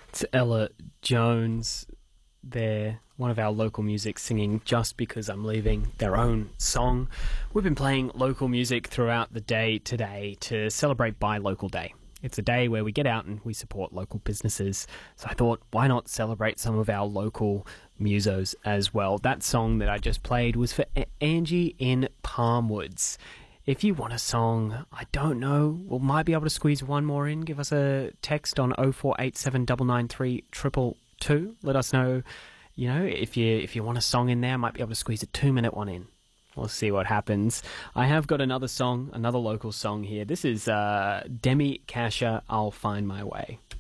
It's Ella Jones. They're one of our local music singing Just Because I'm Leaving, their own song. We've been playing local music throughout the day today to celebrate Buy Local Day. It's a day where we get out and we support local businesses. So I thought, why not celebrate some of our local musos as well? That song that I just played was for Angie in Palmwoods. If you want a song, I don't know, we might be able to squeeze one more in. Give us a text on 0487 993 222. Let us know, if you want a song in there, I might be able to squeeze a 2-minute one in. We'll see what happens. I have got another song, another local song here. This is Demi Kasha, I'll Find My Way.